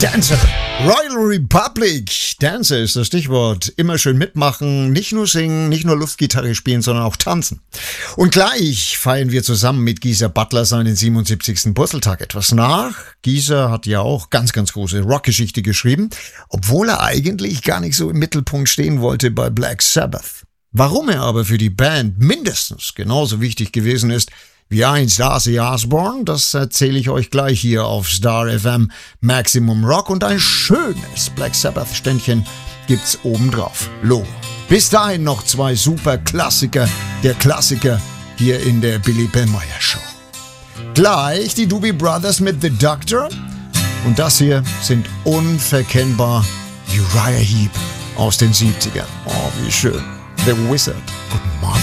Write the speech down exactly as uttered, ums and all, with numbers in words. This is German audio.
Dancer. Royal Republic. Dancer ist das Stichwort. Immer schön mitmachen, nicht nur singen, nicht nur Luftgitarre spielen, sondern auch tanzen. Und gleich feiern wir zusammen mit Geezer Butler seinen siebenundsiebzigsten Purzeltag etwas nach. Geezer hat ja auch ganz, ganz große Rockgeschichte geschrieben, obwohl er eigentlich gar nicht so im Mittelpunkt stehen wollte bei Black Sabbath. Warum er aber für die Band mindestens genauso wichtig gewesen ist wie einst Ozzy Osbourne, das erzähle ich euch gleich hier auf Star F M Maximum Rock, und ein schönes Black Sabbath Ständchen gibt's obendrauf. Logo. Bis dahin noch zwei super Klassiker, der Klassiker hier in der Billy Bellmeyer Show. Gleich die Doobie Brothers mit The Doctor, und das hier sind unverkennbar Uriah Heep aus den siebzigern. Oh, wie schön. The Wizard. Guten Morgen.